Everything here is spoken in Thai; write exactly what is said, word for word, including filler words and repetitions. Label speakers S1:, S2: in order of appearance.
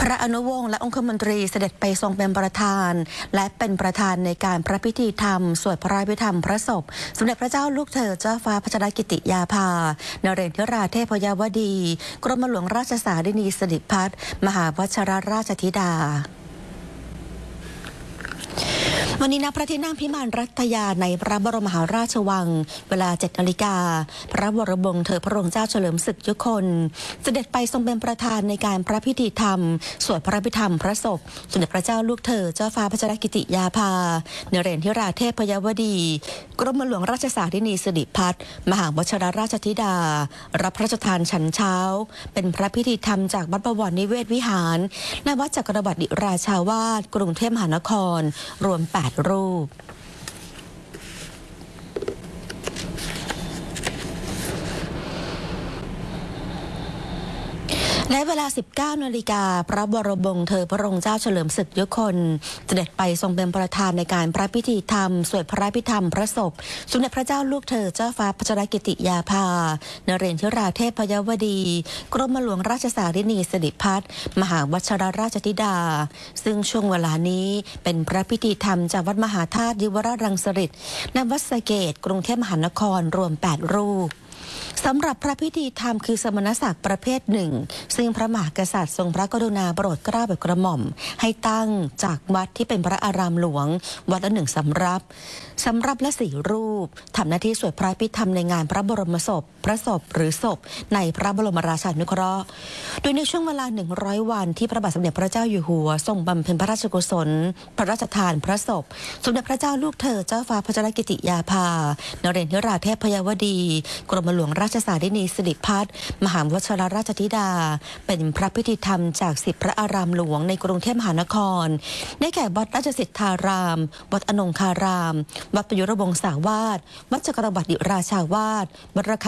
S1: พระอนุวงศ์และองคมนตรีเสด็จไปทรงเป็นประธานและเป็นประธานในการพระพิธีธรรมสวดพระพิธรรมพระศพสมเด็จพระเจ้าลูกเธอเจ้าฟ้าพัชรกิติยาภานเรศธิราเทพยวดีกรมหลวงราชสารินีสิริพัฒน์มหาวชิรราชธิดาวันนี้ณพระที่นั่งพิมานรัตยาในพระบรมมหาราชวังเวลาเจ็ดนาฬิกาพระวรวงศ์เธอพระองค์เจ้าเฉลิมศึกยุคนเสด็จไปทรงเป็นประธานในการพระพิธีธรรมสวดพระพิธรรมพระศพสมเด็จพระเจ้าลูกเธอเจ้าฟ้าพัชรกิติยาภานเรศธิราเทพยวดีกรมหลวงราชสารินีสิริพัฒน์มหาวชิรราชธิดารับพระราชทานฉันเช้าเป็นพระพิธีธรรมจากวัดบวรนิเวศวิหารณวัดจักรวรรดิราชาวาสกรุงเทพมหานครรวมแปดรูปและเวลา สิบเก้านาฬิกาพระบรมวงศ์เธอพระองค์เจ้าเฉลิมศึกยุคนเสด็จไปทรงเป็นประธานในการพระพิธีธรรมสวดพระพิธรรมพระศพสมเด็จพระเจ้าลูกเธอเจ้าฟ้าพัชรกิติยาภานเรศธิราเทพยวดีกรมหลวงราชสารินีสิริพัฒน์มหาวชิรราชธิดาซึ่งช่วงเวลานี้เป็นพระพิธีธรรมจากวัดมหาธาตุยุวราชรังสฤษฎ์ณวัดสะเกษกรุงเทพมหานครรวมแปดรูปสำหรับพระพิธีธรรมคือสมณศักดิ์ประเภทหนึ่งซึ่งพระมหากษัตริย์ทรงพระกรุณาโปรดเกล้าแบบกระหม่อมให้ตั้งจากวัดที่เป็นพระอารามหลวงวัดละหนึ่งสำรับสำรับละสี่รูปทำหน้าที่สวดพระพิธรรมในงานพระบรมศพพระศพหรือศพในพระบรมราชานุเคราะห์โดยในช่วงเวลาหนึ่งร้อยวันที่พระบาทสมเด็จพระเจ้าอยู่หัวทรงบำเพ็ญพระราชกุศลพระราชทานพระศพสมเด็จพระเจ้าลูกเธอเจ้าฟ้าพัชรกิติยาภานเรศธิราเทพยวดีกรมหลวงราชสารินีสิริพัฒน์มหาวชิรราชธิดาเป็นพระพิธีธรรมจากสิบพระอารามหลวงในกรุงเทพมหานครได้แก่วัดราชสิทธารามวัดอนงคารามวัดประยุรวงศาวาสวัดจักรวรรดิราชาวาสวัดระฆัง